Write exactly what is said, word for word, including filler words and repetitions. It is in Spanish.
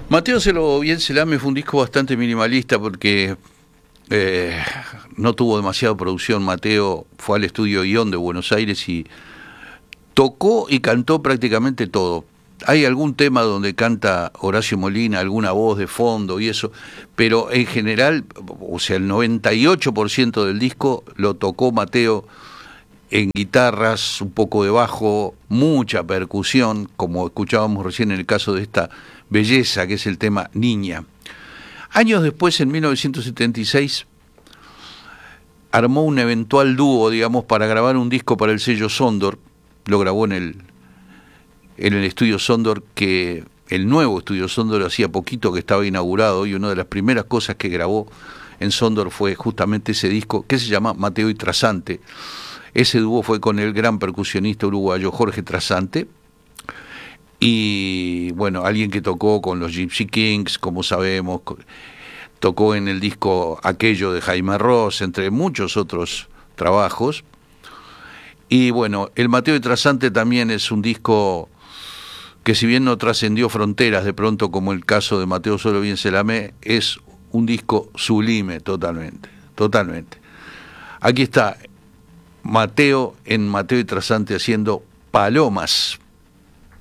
Mateo se lo bien Selame fue un disco bastante minimalista porque eh, no tuvo demasiada producción. Mateo fue al estudio Guión de Buenos Aires y tocó y cantó prácticamente todo. Hay algún tema donde canta Horacio Molina, alguna voz de fondo y eso, pero en general, o sea, el noventa y ocho por ciento del disco lo tocó Mateo en guitarras, un poco de bajo, mucha percusión, como escuchábamos recién en el caso de esta belleza que es el tema Niña. Años después, en mil novecientos setenta y seis, armó un eventual dúo, digamos, para grabar un disco para el sello Sondor. Lo grabó en el, en el estudio Sondor, que el nuevo estudio Sondor hacía poquito que estaba inaugurado, y una de las primeras cosas que grabó en Sondor fue justamente ese disco, que se llama Mateo y Trasante. Ese dúo fue con el gran percusionista uruguayo Jorge Trasante, y bueno, alguien que tocó con los Gypsy Kings, como sabemos, tocó en el disco Aquello de Jaime Ross, entre muchos otros trabajos. Y bueno, el Mateo y Trasante también es un disco que, si bien no trascendió fronteras de pronto como el caso de Mateo Solo Bien Selame, es un disco sublime totalmente, totalmente. Aquí está Mateo en Mateo y Trasante haciendo Palomas.